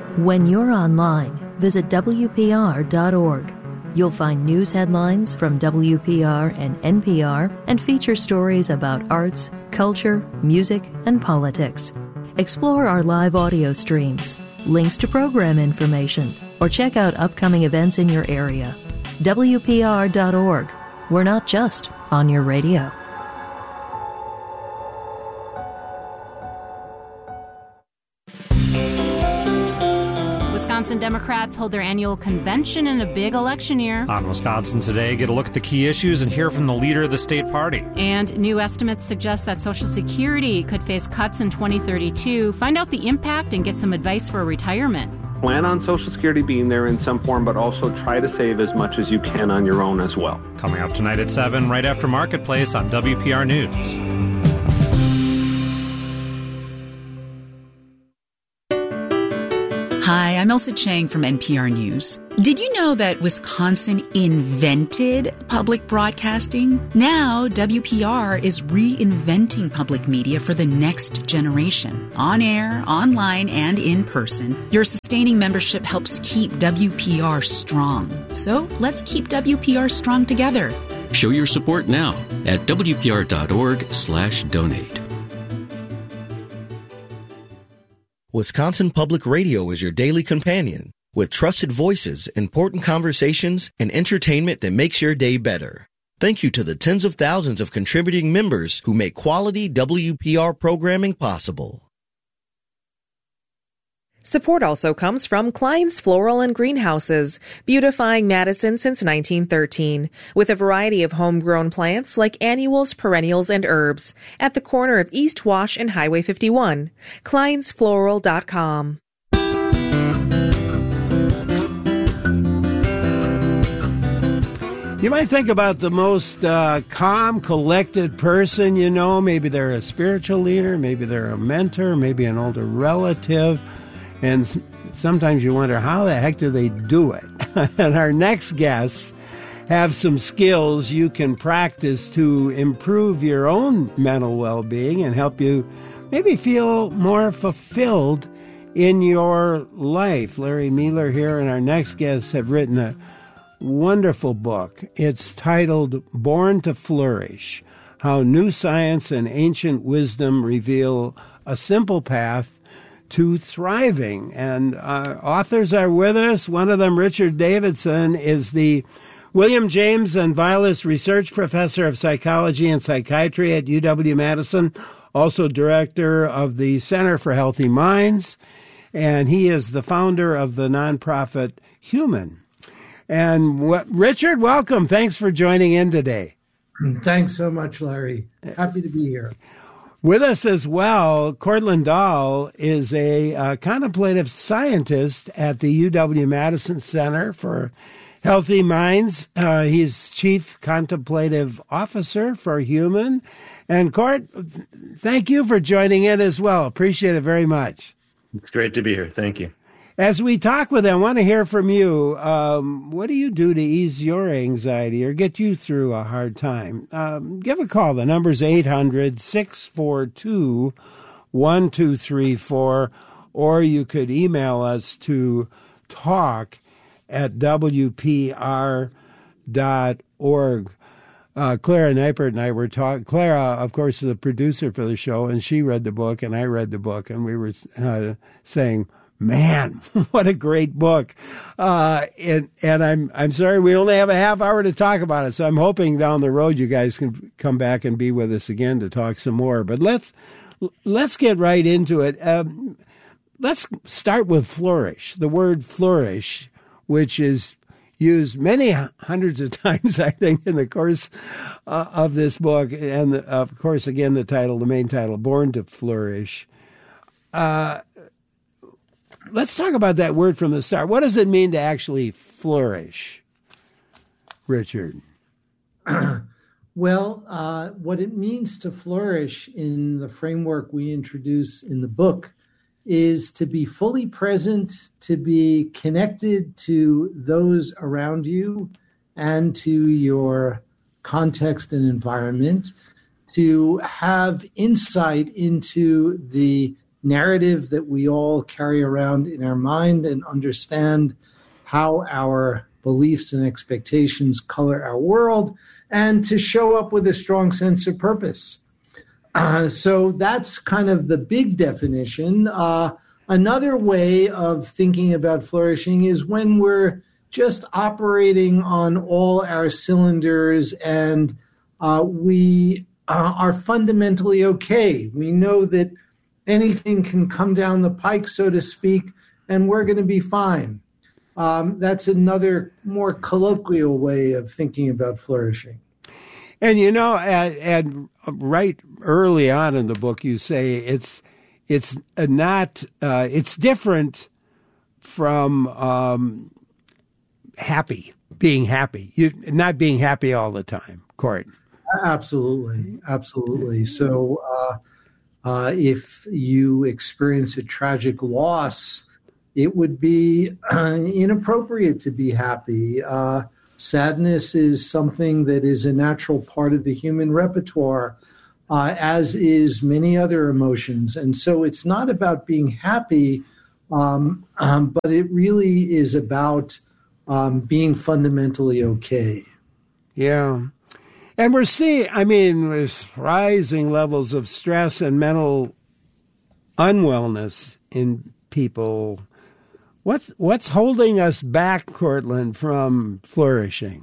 When you're online, visit WPR.org. You'll find news headlines from WPR and NPR and feature stories about arts, culture, music, and politics. Explore our live audio streams, links to program information, or check out upcoming events in your area. WPR.org. We're not just on your radio. Wisconsin Democrats hold their annual convention in a big election year. On Wisconsin Today, get a look at the key issues and hear from the leader of the state party. And new estimates suggest that Social Security could face cuts in 2032. Find out the impact and get some advice for retirement. Plan on Social Security being there in some form, but also try to save as much as you can on your own as well. Coming up tonight at 7, right after Marketplace on WPR News. Hi, I'm Elsa Chang from NPR News. Did you know that Wisconsin invented public broadcasting? Now, WPR is reinventing public media for the next generation. On air, online, and in person, your sustaining membership helps keep WPR strong. So let's keep WPR strong together. Show your support now at WPR.org/donate. Wisconsin Public Radio is your daily companion with trusted voices, important conversations, and entertainment that makes your day better. Thank you to the tens of thousands of contributing members who make quality WPR programming possible. Support also comes from Klein's Floral and Greenhouses, beautifying Madison since 1913, with a variety of homegrown plants like annuals, perennials, and herbs, at the corner of East Wash and Highway 51. KleinsFloral.com. You might think about the most calm, collected person you know. Maybe they're a spiritual leader, maybe they're a mentor, maybe an older relative. And sometimes you wonder, how the heck do they do it? And our next guests have some skills you can practice to improve your own mental well-being and help you maybe feel more fulfilled in your life. Larry Mueller here and our next guests have written a wonderful book. It's titled Born to Flourish: How New Science and Ancient Wisdom Reveal a Simple Path to Thriving. And authors are with us. One of them, Richard Davidson, is the William James and Vilas Research Professor of Psychology and Psychiatry at UW-Madison, also director of the Center for Healthy Minds, and he is the founder of the nonprofit Human. And Richard, welcome. Thanks for joining in today. Thanks so much, Larry. Happy to be here. With us as well, Cortland Dahl is a contemplative scientist at the UW-Madison Center for Healthy Minds. He's Chief Contemplative Officer for Human. And Court, thank you for joining in as well. Appreciate it very much. It's great to be here. Thank you. As we talk with them, I want to hear from you. What do you do to ease your anxiety or get you through a hard time? Give a call. The number's 800-642-1234, or you could email us to talk@wpr.org. Clara Neipert and I were talking. Clara, of course, is the producer for the show, and she read the book, and I read the book, and we were saying, man, what a great book. And I'm sorry we only have a half hour to talk about it, so I'm hoping down the road you guys can come back and be with us again to talk some more. But let's get right into it. Let's start with flourish, the word flourish, which is used many hundreds of times, I think, in the course of this book. And, of course, again, the main title, Born to Flourish. Let's talk about that word from the start. What does it mean to actually flourish, Richard? Well, what it means to flourish in the framework we introduce in the book is to be fully present, to be connected to those around you and to your context and environment, to have insight into the narrative that we all carry around in our mind and understand how our beliefs and expectations color our world, and to show up with a strong sense of purpose. So that's kind of the big definition. Another way of thinking about flourishing is when we're just operating on all our cylinders and we are fundamentally okay. We know that anything can come down the pike, so to speak, and we're going to be fine. That's another more colloquial way of thinking about flourishing. And, you know, and right early on in the book, you say it's different from being happy, not being happy all the time, Court. Absolutely. So if you experience a tragic loss, it would be inappropriate to be happy. Sadness is something that is a natural part of the human repertoire, as is many other emotions. And so it's not about being happy, but it really is about being fundamentally okay. Yeah. And we're seeing, with rising levels of stress and mental unwellness in people, what's holding us back, Cortland, from flourishing?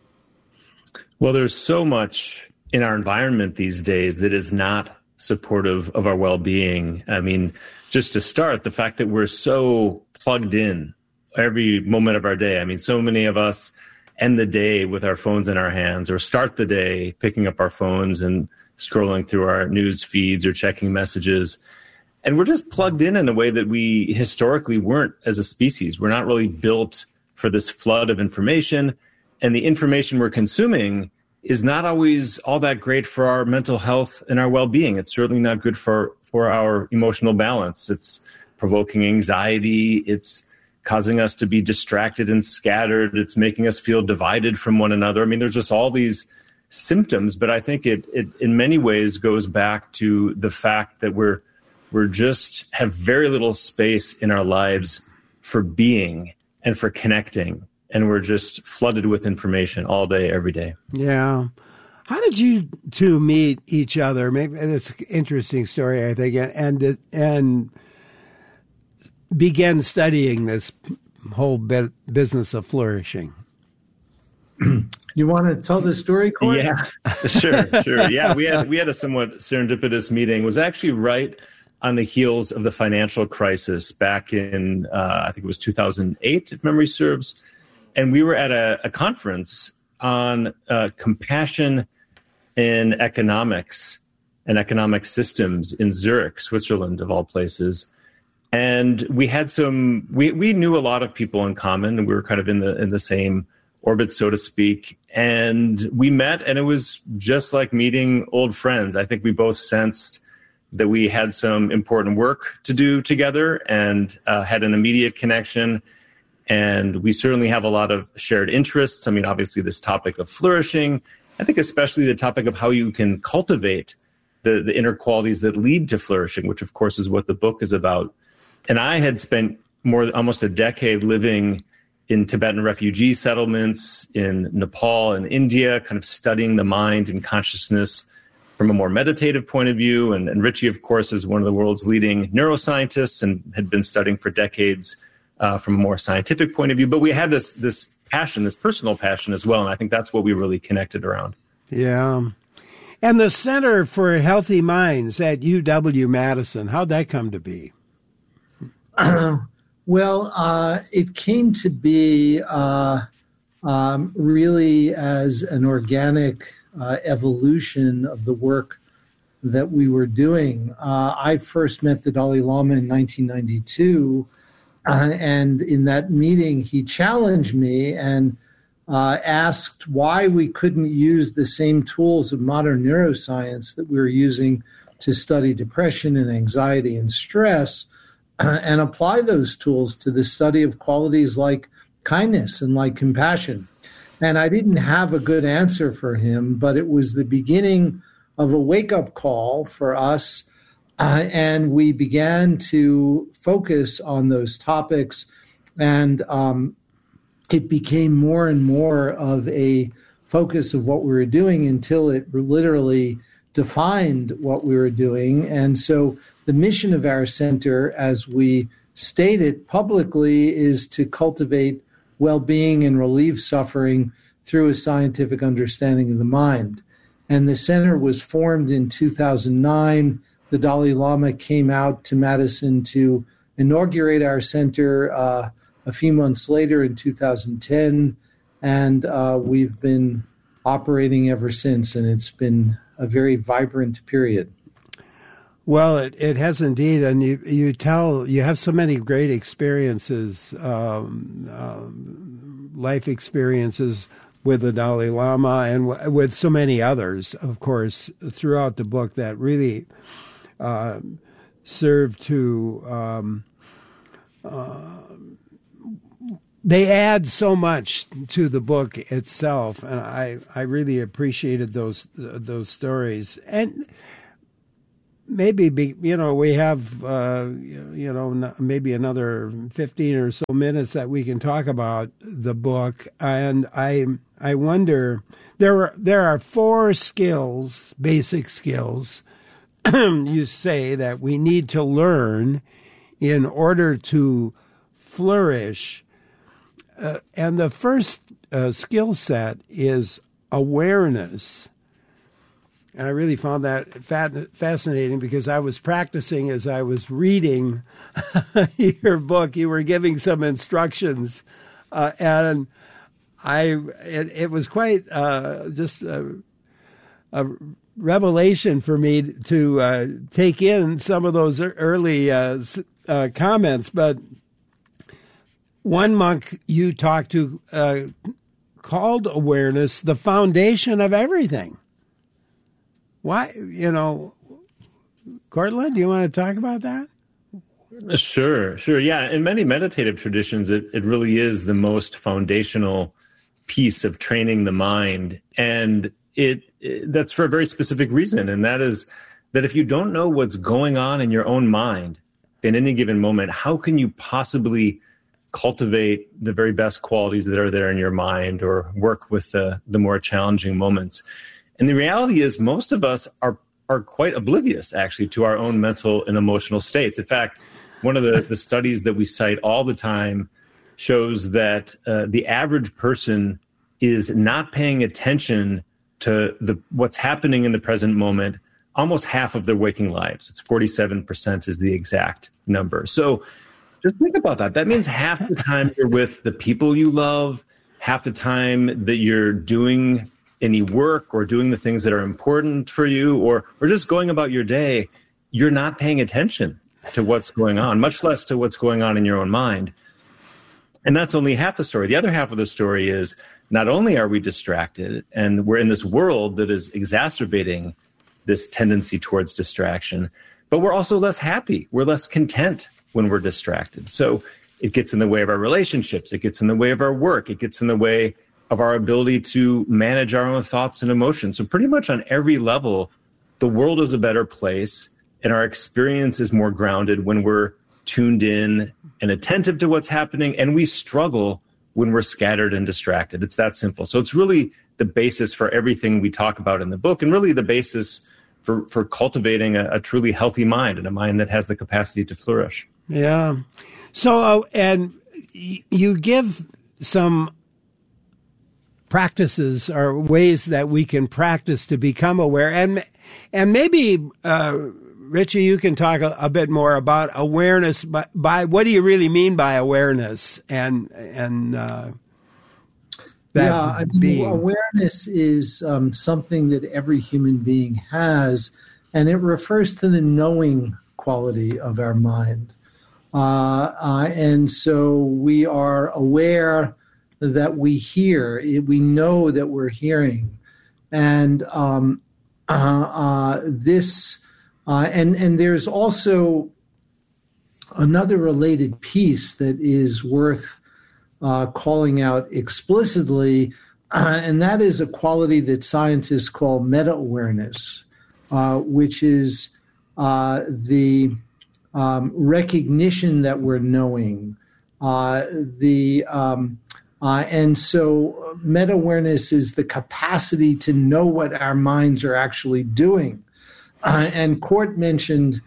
Well, there's so much in our environment these days that is not supportive of our well-being. I mean, just to start, the fact that we're so plugged in every moment of our day. I mean, so many of us end the day with our phones in our hands, or start the day picking up our phones and scrolling through our news feeds or checking messages. And we're just plugged in a way that we historically weren't as a species. We're not really built for this flood of information. And the information we're consuming is not always all that great for our mental health and our well-being. It's certainly not good for our emotional balance. It's provoking anxiety. It's causing us to be distracted and scattered. It's making us feel divided from one another. I mean, there's just all these symptoms, but I think it in many ways goes back to the fact that we're just have very little space in our lives for being and for connecting. And we're just flooded with information all day, every day. Yeah. How did you two meet each other? Maybe it's an interesting story, I think, and began studying this whole business of flourishing. You want to tell the story, Corey? Yeah, sure. Yeah, we had a somewhat serendipitous meeting. It was actually right on the heels of the financial crisis back in, I think it was 2008, if memory serves. And we were at a conference on compassion in economics and economic systems in Zurich, Switzerland, of all places. And we had we knew a lot of people in common, and we were kind of in the same orbit, so to speak. And we met, and it was just like meeting old friends. I think we both sensed that we had some important work to do together and had an immediate connection. And we certainly have a lot of shared interests. I mean, obviously, this topic of flourishing, I think especially the topic of how you can cultivate the inner qualities that lead to flourishing, which, of course, is what the book is about. And I had spent almost a decade living in Tibetan refugee settlements in Nepal and India, kind of studying the mind and consciousness from a more meditative point of view. And Richie, of course, is one of the world's leading neuroscientists and had been studying for decades from a more scientific point of view. But we had this passion, this personal passion as well. And I think that's what we really connected around. Yeah. And the Center for Healthy Minds at UW-Madison, how'd that come to be? Well, it came to be really as an organic evolution of the work that we were doing. I first met the Dalai Lama in 1992, and in that meeting, he challenged me and asked why we couldn't use the same tools of modern neuroscience that we were using to study depression and anxiety and stress, and apply those tools to the study of qualities like kindness and like compassion. And I didn't have a good answer for him, but it was the beginning of a wake-up call for us And we began to focus on those topics, and it became more and more of a focus of what we were doing until it literally defined what we were doing. And so the mission of our center, as we stated publicly, is to cultivate well-being and relieve suffering through a scientific understanding of the mind. And the center was formed in 2009. The Dalai Lama came out to Madison to inaugurate our center a few months later in 2010, and we've been operating ever since, and it's been a very vibrant period. Well, it has indeed, and you have so many great experiences, life experiences with the Dalai Lama and with so many others, of course, throughout the book that really serve to they add so much to the book itself, and I really appreciated those stories. And maybe we have maybe another 15 or so minutes that we can talk about the book, and I wonder, there are 4 skills, basic skills, you say, that we need to learn in order to flourish. And the first skill set is awareness. And I really found that fascinating because I was practicing as I was reading your book. You were giving some instructions, and it was quite just a revelation for me to take in some of those early comments. But one monk you talked to called awareness the foundation of everything. Why, Cortland, do you want to talk about that? Sure. Yeah, in many meditative traditions, it really is the most foundational piece of training the mind. And that's for a very specific reason. And that is that if you don't know what's going on in your own mind in any given moment, how can you possibly cultivate the very best qualities that are there in your mind or work with the more challenging moments? And the reality is most of us are quite oblivious, actually, to our own mental and emotional states. In fact, one of the studies that we cite all the time shows that the average person is not paying attention to what's happening in the present moment almost half of their waking lives. It's 47% is the exact number. So just think about that. That means half the time you're with the people you love, half the time that you're doing any work or doing the things that are important for you, or just going about your day, you're not paying attention to what's going on, much less to what's going on in your own mind. And that's only half the story. The other half of the story is not only are we distracted, and we're in this world that is exacerbating this tendency towards distraction, but we're also less happy. We're less content when we're distracted. So it gets in the way of our relationships. It gets in the way of our work. It gets in the way of our ability to manage our own thoughts and emotions. So pretty much on every level, the world is a better place, and our experience is more grounded when we're tuned in and attentive to what's happening, and we struggle when we're scattered and distracted. It's that simple. So it's really the basis for everything we talk about in the book, and really the basis for cultivating a truly healthy mind, and a mind that has the capacity to flourish. Yeah. So, and you give some practices or ways that we can practice to become aware. And maybe, Richie, you can talk a bit more about awareness. By what do you really mean by awareness? Awareness is something that every human being has, and it refers to the knowing quality of our mind. And so we are aware that we hear. We know that we're hearing, and and there's also another related piece that is worth calling out explicitly, and that is a quality that scientists call meta-awareness, which is the recognition that we're knowing, and so meta-awareness is the capacity to know what our minds are actually doing. And Court mentioned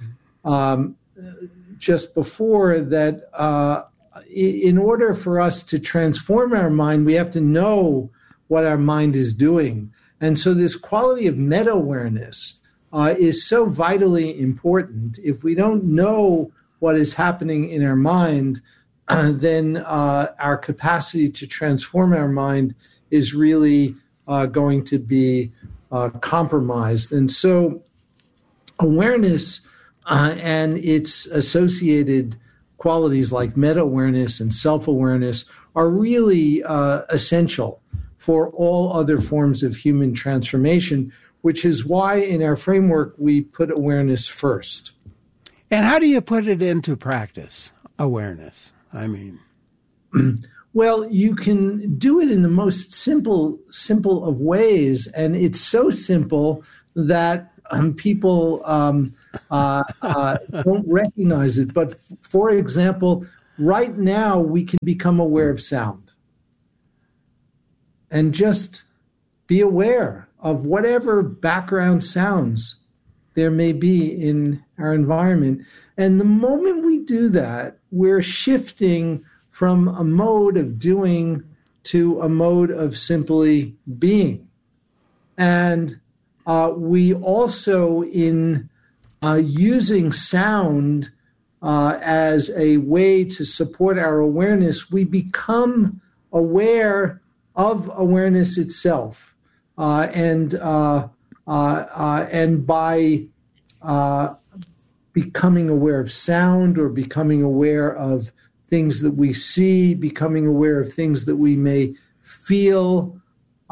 just before that in order for us to transform our mind, we have to know what our mind is doing. And so this quality of meta-awareness is so vitally important. If we don't know what is happening in our mind, then our capacity to transform our mind is really going to be compromised. And so awareness and its associated qualities like meta-awareness and self-awareness are really essential for all other forms of human transformation, which is why in our framework we put awareness first. And how do you put it into practice, awareness? I mean, well, you can do it in the most simple of ways, and it's so simple that people don't recognize it. But for example, right now we can become aware of sound and just be aware of whatever background sounds there may be in our environment. And the moment we do that, we're shifting from a mode of doing to a mode of simply being. And we also, in using sound as a way to support our awareness, we become aware of awareness itself. And by becoming aware of sound or becoming aware of things that we see, becoming aware of things that we may feel,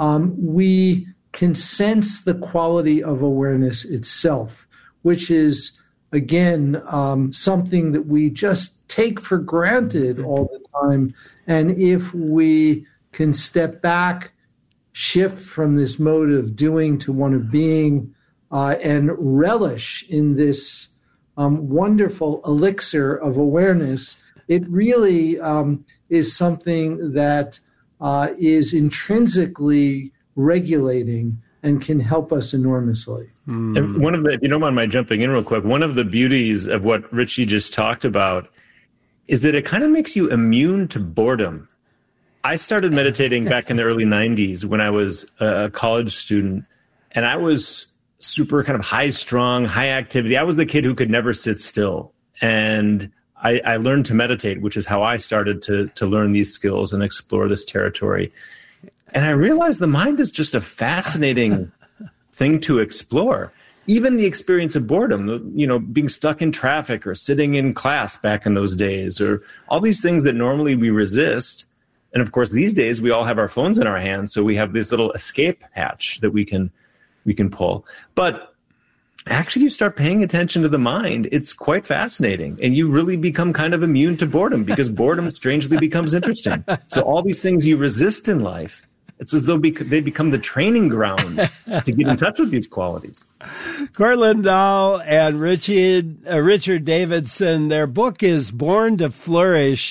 we can sense the quality of awareness itself, which is, again, something that we just take for granted all the time. And if we can step back, shift from this mode of doing to one of being, and relish in this wonderful elixir of awareness, it really is something that is intrinsically regulating and can help us enormously. And one of the, if you don't mind my jumping in real quick, one of the beauties of what Richie just talked about is that it kind of makes you immune to boredom. I started meditating back in the early 90s when I was a college student, and I was super kind of high-strung, high activity. I was the kid who could never sit still. And I learned to meditate, which is how I started to learn these skills and explore this territory. And I realized the mind is just a fascinating thing to explore. Even the experience of boredom, you know, being stuck in traffic or sitting in class back in those days, or all these things that normally we resist. And of course, these days we all have our phones in our hands, so we have this little escape hatch that we can pull. But actually, you start paying attention to the mind, it's quite fascinating. And you really become kind of immune to boredom because boredom strangely becomes interesting. So all these things you resist in life, it's as though they become the training ground to get in touch with these qualities. Court Lindahl and Richard Davidson, their book is Born to Flourish.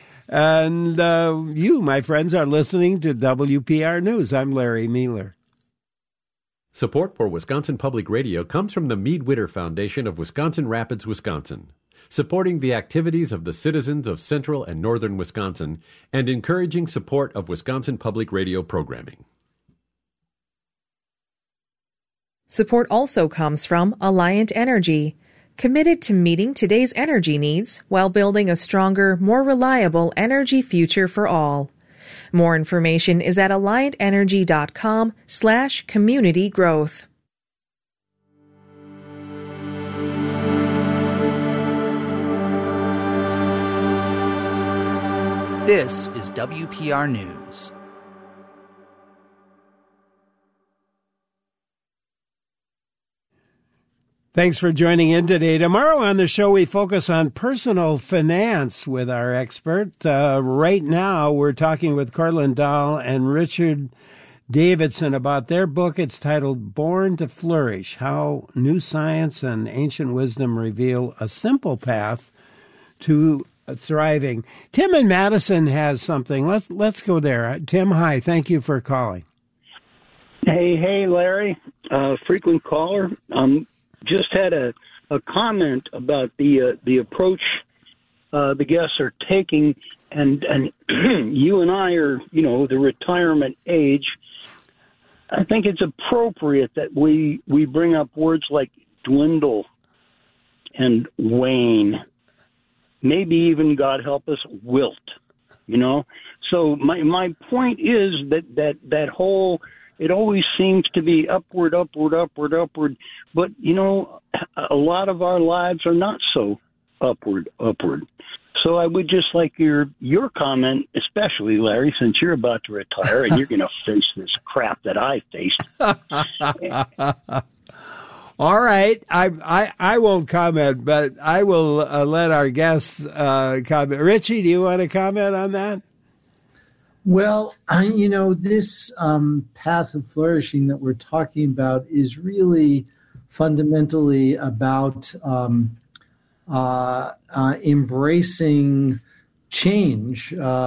And you, my friends, are listening to WPR News. I'm Larry Mueller. Support for Wisconsin Public Radio comes from the Mead Witter Foundation of Wisconsin Rapids, Wisconsin, supporting the activities of the citizens of central and northern Wisconsin and encouraging support of Wisconsin Public Radio programming. Support also comes from Alliant Energy, committed to meeting today's energy needs while building a stronger, more reliable energy future for all. More information is at alliantenergy.com/community growth. This is WPR News. Thanks for joining in today. Tomorrow on the show, we focus on personal finance with our expert. Right now, we're talking with Court Lindahl and Richard Davidson about their book. It's titled Born to Flourish, How New Science and Ancient Wisdom Reveal a Simple Path to Thriving. Tim in Madison has something. Let's go there. Tim, hi. Thank you for calling. Hey, Larry. Frequent caller. Just had a comment about the approach the guests are taking, and you and I are, the retirement age. I think it's appropriate that we bring up words like dwindle and wane, maybe even, God help us, wilt. So my point is that whole, it always seems to be upward, but a lot of our lives are not so upward. So I would just like your comment, especially, Larry, since you're about to retire and you're going to face this crap that I faced. All right. I won't comment, but I will let our guests comment. Richie, do you want to comment on that? Well, this path of flourishing that we're talking about is really fundamentally about embracing change.